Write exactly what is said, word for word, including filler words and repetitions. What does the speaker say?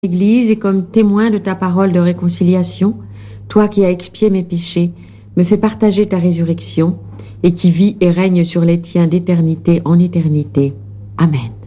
Église et comme témoin de ta parole de réconciliation, toi qui as expié mes péchés, me fais partager ta résurrection et qui vis et règne sur les tiens d'éternité en éternité. Amen.